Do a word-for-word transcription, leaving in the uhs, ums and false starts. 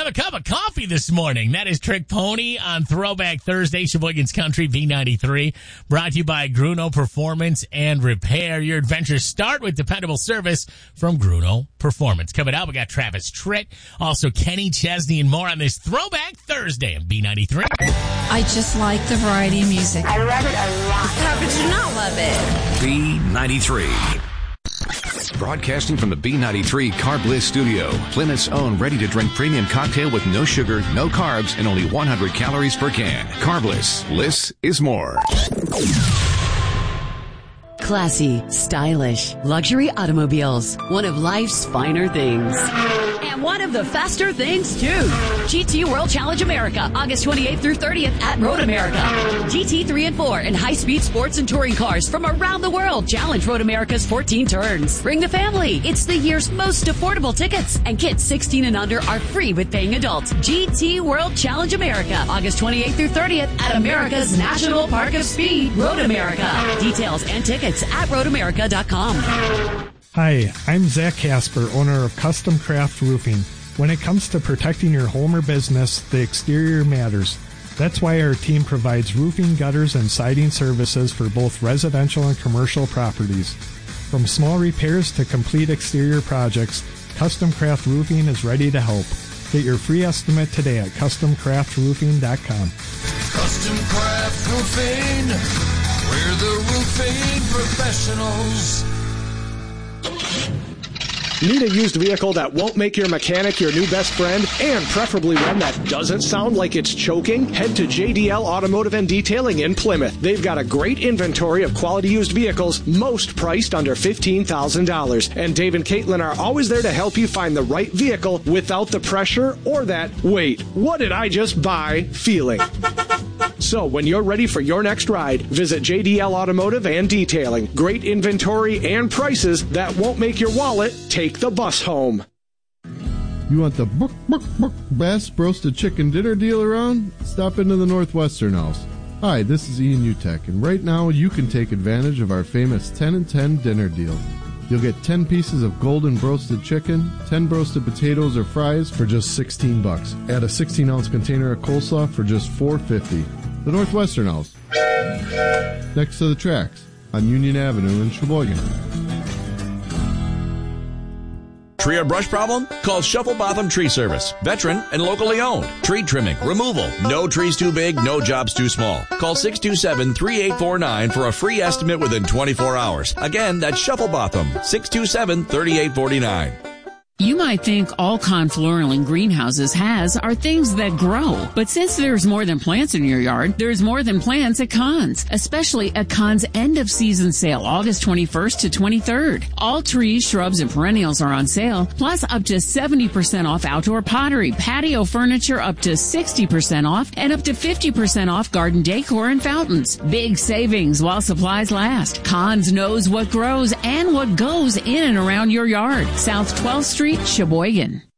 have a cup of coffee this morning. That is Trick Pony on Throwback Thursday, Sheboygan's Country, B ninety-three. Brought to you by Gruno Performance and Repair. Your adventures start with dependable service from Gruno Performance. Coming up, we got Travis Tritt, also Kenny Chesney, and more on this Throwback Thursday on B ninety-three. I just like the variety of music. I love it a lot. How could you not love it? B ninety-three. Broadcasting from the B ninety-three Carb Bliss studio, Plymouth's own ready-to-drink premium cocktail with no sugar, no carbs, and only one hundred calories per can. Carb Bliss. Bliss is more. Classy, stylish, luxury automobiles. One of life's finer things. And one of the faster things, too. G T World Challenge America, August twenty-eighth through thirtieth at Road America. G T three and four and high-speed sports and touring cars from around the world challenge Road America's fourteen turns. Bring the family. It's the year's most affordable tickets. And kids sixteen and under are free with paying adults. G T World Challenge America, August twenty-eighth through thirtieth at America's National Park of Speed, Road America. Details and tickets at road america dot com. Hi, I'm Zach Casper, owner of Custom Craft Roofing. When it comes to protecting your home or business, the exterior matters. That's why our team provides roofing, gutters, and siding services for both residential and commercial properties. From small repairs to complete exterior projects, Custom Craft Roofing is ready to help. Get your free estimate today at custom craft roofing dot com. Custom Craft Roofing, we're the roofing professionals. Need a used vehicle that won't make your mechanic your new best friend, and preferably one that doesn't sound like it's choking? Head to J D L Automotive and Detailing in Plymouth. They've got a great inventory of quality used vehicles, most priced under fifteen thousand dollars. And Dave and Caitlin are always there to help you find the right vehicle without the pressure or that, wait, what did I just buy, feeling. So when you're ready for your next ride, visit J D L Automotive and Detailing. Great inventory and prices that won't make your wallet take the bus home. You want the book, book, book, best roasted chicken dinner deal around? Stop into the Northwestern House. Hi, this is Ian Utek, and right now you can take advantage of our famous ten and ten dinner deal. You'll get ten pieces of golden roasted chicken, ten roasted potatoes or fries for just sixteen bucks. Add a sixteen ounce container of coleslaw for just four fifty. The Northwestern House, next to the tracks on Union Avenue in Sheboygan. Tree or brush problem? Call Shuffle Botham Tree Service. Veteran and locally owned. Tree trimming, removal. No trees too big, no jobs too small. Call six two seven, three eight four nine for a free estimate within twenty-four hours. Again, that's Shuffle Botham. six two seven, three eight four nine. You might think all Confloraling Greenhouses has are things that grow. But since there's more than plants in your yard, there's more than plants at Conn's, especially at Conn's end-of-season sale, August twenty-first to twenty-third. All trees, shrubs, and perennials are on sale, plus up to seventy percent off outdoor pottery, patio furniture up to sixty percent off, and up to fifty percent off garden decor and fountains. Big savings while supplies last. Conn's knows what grows and what goes in and around your yard. South twelfth Street, Sheboygan.